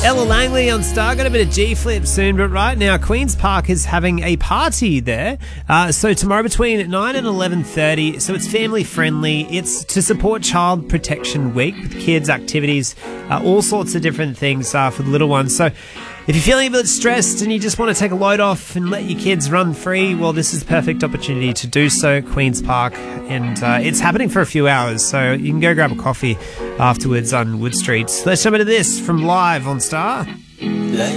Ella Langley on Star. Got a bit of G-Flip soon, but right now Queen's Park is having a party there. So tomorrow between 9 and 11:30. So it's family friendly. It's to support Child Protection Week with kids, activities, all sorts of different things for the little ones. So if you're feeling a bit stressed and you just want to take a load off and let your kids run free, well, this is the perfect opportunity to do so, Queen's Park. And it's happening for a few hours, so you can go grab a coffee afterwards on Wood Street. Let's jump into this from Live on Star.